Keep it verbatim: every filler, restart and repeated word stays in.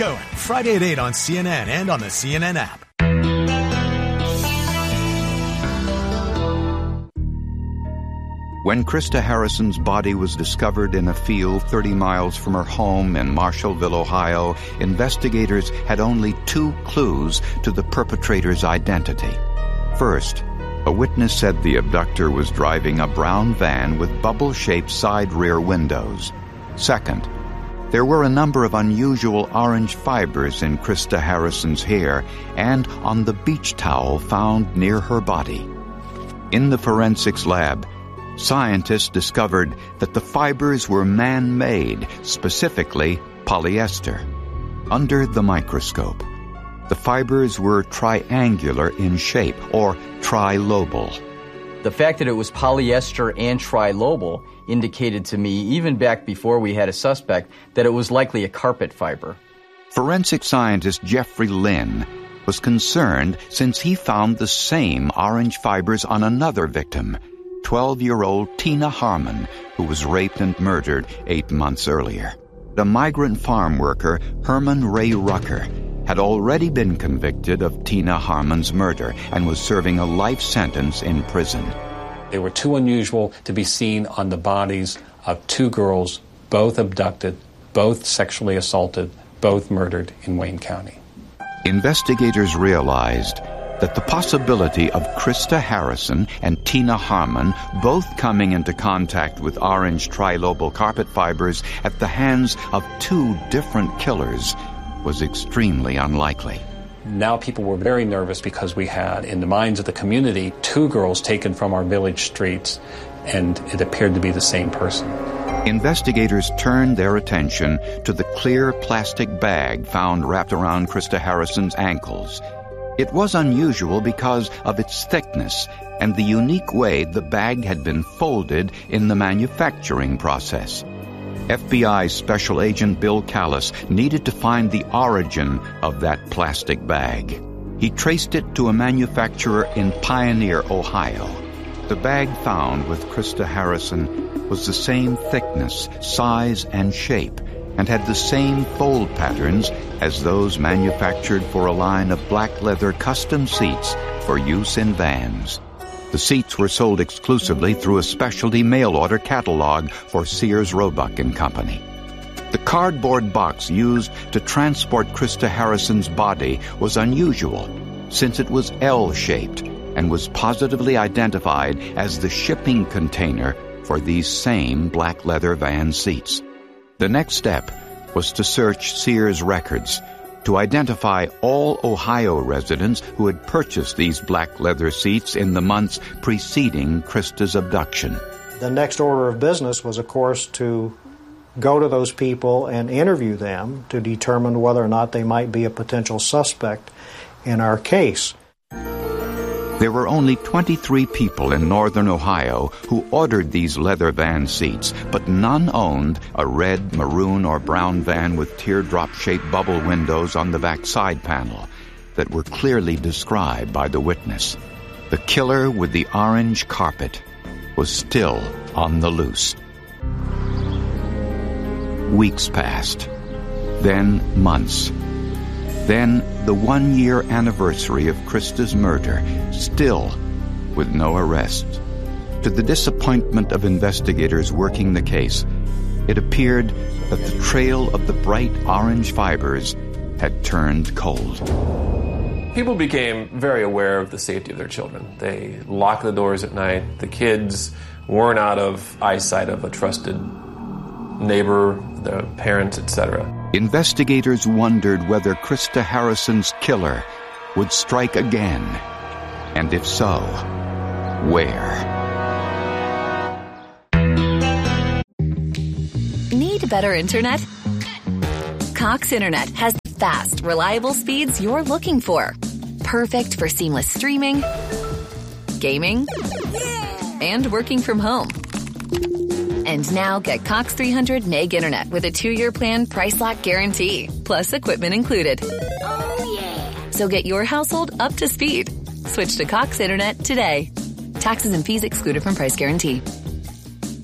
Cohen, Friday at eight on C N N and on the C N N app. When Krista Harrison's body was discovered in a field thirty miles from her home in Marshallville, Ohio, investigators had only two clues to the perpetrator's identity. First, a witness said the abductor was driving a brown van with bubble-shaped side rear windows. Second, there were a number of unusual orange fibers in Krista Harrison's hair and on the beach towel found near her body. In the forensics lab, scientists discovered that the fibers were man-made, specifically polyester. Under the microscope, the fibers were triangular in shape, or trilobal. The fact that it was polyester and trilobal indicated to me, even back before we had a suspect, that it was likely a carpet fiber. Forensic scientist Jeffrey Lynn was concerned since he found the same orange fibers on another victim, twelve-year-old Tina Harmon, who was raped and murdered eight months earlier. The migrant farm worker, Herman Ray Rucker, had already been convicted of Tina Harmon's murder and was serving a life sentence in prison. They were too unusual to be seen on the bodies of two girls, both abducted, both sexually assaulted, both murdered in Wayne County. Investigators realized that the possibility of Krista Harrison and Tina Harmon both coming into contact with orange trilobal carpet fibers at the hands of two different killers was extremely unlikely. Now people were very nervous because we had, in the minds of the community, two girls taken from our village streets, and it appeared to be the same person. Investigators turned their attention to the clear plastic bag found wrapped around Krista Harrison's ankles. It was unusual because of its thickness and the unique way the bag had been folded in the manufacturing process. F B I Special Agent Bill Callis needed to find the origin of that plastic bag. He traced it to a manufacturer in Pioneer, Ohio. The bag found with Krista Harrison was the same thickness, size, and shape, and had the same fold patterns as those manufactured for a line of black leather custom seats for use in vans. The seats were sold exclusively through a specialty mail-order catalog for Sears Roebuck and Company. The cardboard box used to transport Krista Harrison's body was unusual, since it was L-shaped and was positively identified as the shipping container for these same black leather van seats. The next step was to search Sears records to identify all Ohio residents who had purchased these black leather seats in the months preceding Krista's abduction. The next order of business was, of course, to go to those people and interview them to determine whether or not they might be a potential suspect in our case. There were only twenty-three people in northern Ohio who ordered these leather van seats, but none owned a red, maroon, or brown van with teardrop-shaped bubble windows on the back side panel that were clearly described by the witness. The killer with the orange carpet was still on the loose. Weeks passed, then months. Then the one-year anniversary of Krista's murder, still with no arrests. To the disappointment of investigators working the case, it appeared that the trail of the bright orange fibers had turned cold. People became very aware of the safety of their children. They locked the doors at night. The kids weren't out of eyesight of a trusted neighbor, the parents, et cetera. Investigators wondered whether Krista Harrison's killer would strike again, and if so, where? Need better internet? Cox Internet has fast, reliable speeds you're looking for. Perfect for seamless streaming, gaming, and working from home. And now get Cox three hundred meg internet with a two-year plan price lock guarantee, plus equipment included. Oh, yeah. So get your household up to speed. Switch to Cox Internet today. Taxes and fees excluded from price guarantee.